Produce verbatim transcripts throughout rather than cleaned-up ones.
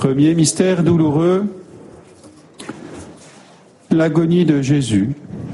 Premier mystère douloureux, l'agonie de Jésus.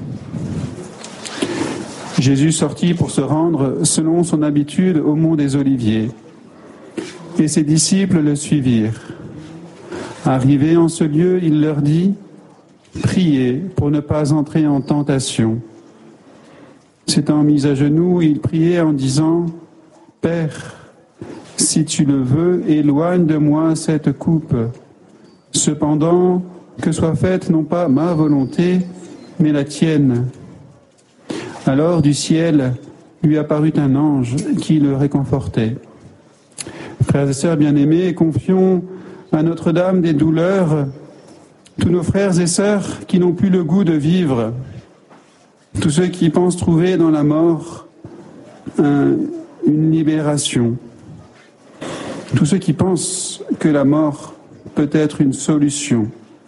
Jésus sortit pour se rendre, selon son habitude, au mont des Oliviers, et ses disciples le suivirent. Arrivé en ce lieu, il leur dit « Priez pour ne pas entrer en tentation ». S'étant mis à genoux, il priait en disant « Père, si tu le veux, éloigne de moi cette coupe. Cependant, que soit faite non pas ma volonté, mais la tienne. » Alors du ciel lui apparut un ange qui le réconfortait. Frères et sœurs bien-aimés, confions à Notre-Dame des douleurs tous nos frères et sœurs qui n'ont plus le goût de vivre, tous ceux qui pensent trouver dans la mort un, une libération, tous ceux qui pensent que la mort peut être une solution.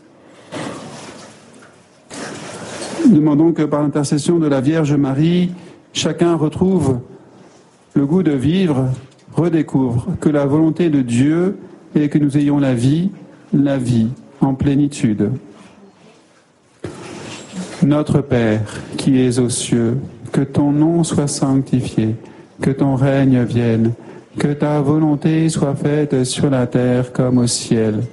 Demandons que par l'intercession de la Vierge Marie, chacun retrouve le goût de vivre, redécouvre que la volonté de Dieu est que nous ayons la vie, la vie en plénitude. Notre Père, qui es aux cieux, que ton nom soit sanctifié, que ton règne vienne, que ta volonté soit faite sur la terre comme au ciel.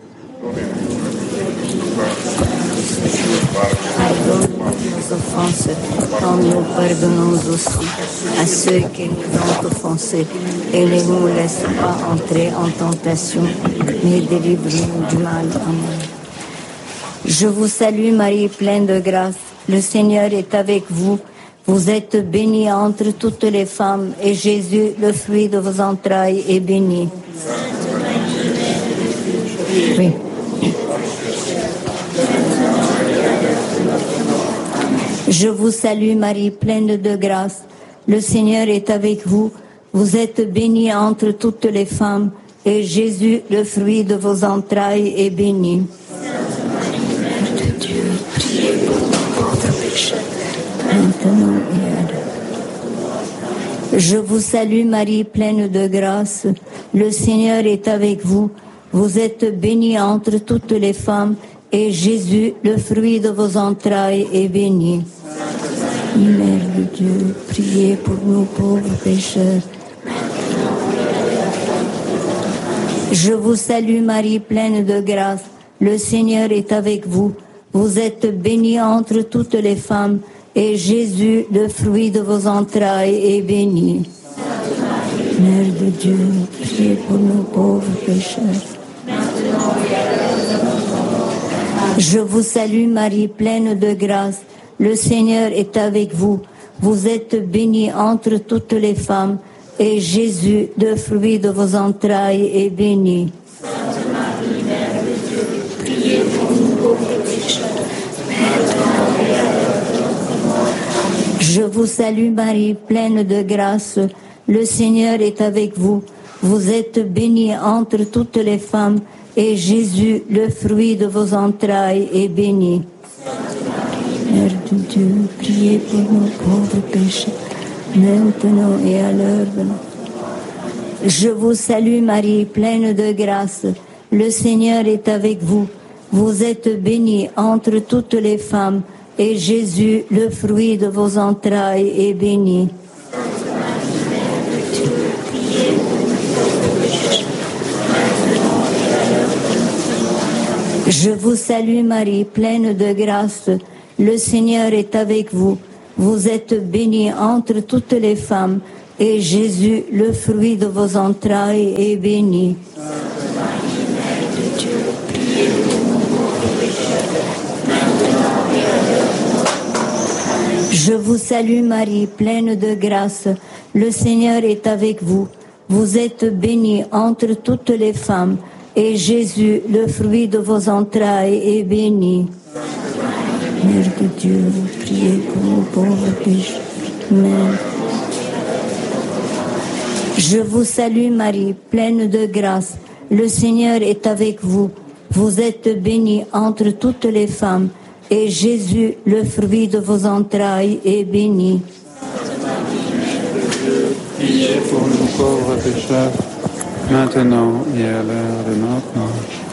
Nos offenses, comme nous pardonnons aussi à ceux qui nous ont offensés, et ne nous laisse pas entrer en tentation, mais délivre-nous du mal. Amen. Je vous salue Marie, pleine de grâce, le Seigneur est avec vous. Vous êtes bénie entre toutes les femmes, et Jésus, le fruit de vos entrailles, est béni. Oui. Je vous salue Marie, pleine de grâce. Le Seigneur est avec vous. Vous êtes bénie entre toutes les femmes, et Jésus, le fruit de vos entrailles, est béni. Je vous salue Marie, pleine de grâce. Le Seigneur est avec vous. Vous êtes bénie entre toutes les femmes, et Jésus, le fruit de vos entrailles, est béni. Mère de Dieu, priez pour nous pauvres pécheurs. Je vous salue Marie, pleine de grâce. Le Seigneur est avec vous. Vous êtes bénie entre toutes les femmes, et Jésus, le fruit de vos entrailles, est béni. Mère de Dieu, priez pour nous pauvres pécheurs. Je vous salue Marie, pleine de grâce. Le Seigneur est avec vous. Vous êtes bénie entre toutes les femmes, et Jésus, le fruit de vos entrailles, est béni. Sainte Marie, Mère de Dieu, priez pour nous pauvres pécheurs, maintenant et à l'heure de notre mort. Amen. Je vous salue Marie, pleine de grâce. Le Seigneur est avec vous. Vous êtes bénie entre toutes les femmes, et Jésus, le fruit de vos entrailles, est béni. Mère de Dieu, priez pour nous pauvres pécheurs, maintenant et à l'heure de notre mort. Je vous salue Marie, pleine de grâce. Le Seigneur est avec vous. Vous êtes bénie entre toutes les femmes, et Jésus, le fruit de vos entrailles, est béni. Je vous salue Marie, pleine de grâce. Le Seigneur est avec vous. Vous êtes bénie entre toutes les femmes, et Jésus, le fruit de vos entrailles, est béni. Sainte Marie, Mère de Dieu, priez pour nous pauvres pécheurs, maintenant et à l'heure de notre mort. Amen. Je vous salue Marie, pleine de grâce. Le Seigneur est avec vous. Vous êtes bénie entre toutes les femmes, et Jésus, le fruit de vos entrailles, est béni. Mère de Dieu, priez pour nous pauvres pécheurs. Amen. Je vous salue Marie, pleine de grâce. Le Seigneur est avec vous. Vous êtes bénie entre toutes les femmes, et Jésus, le fruit de vos entrailles, est béni. Sainte Marie, Mère de Dieu, Priez pour nous pauvres pécheurs, maintenant et à l'heure de notre mort.